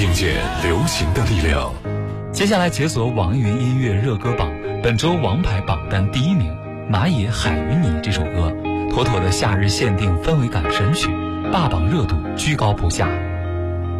听见流行的力量。 接下来解锁网易云音乐热歌榜，本周王牌榜单第1名，马野《海与你》这首歌，妥妥的夏日限定氛围感神曲，霸榜热度居高不下。